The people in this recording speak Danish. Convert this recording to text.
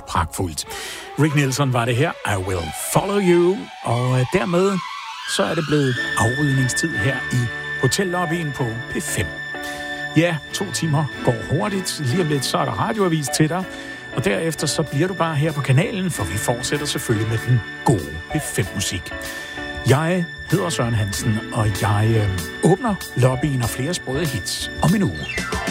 pragtfuldt. Rick Nielsen var det her, I Will Follow You, og dermed så er det blevet afrydningstid her i hotellobbyen på P5. Ja, 2 timer går hurtigt. Lige om lidt, så er der radioavis til dig. Og derefter så bliver du bare her på kanalen, for vi fortsætter selvfølgelig med den gode P5-musik. Jeg hedder Søren Hansen, og jeg åbner lobbyen og flere sprøde hits om en uge.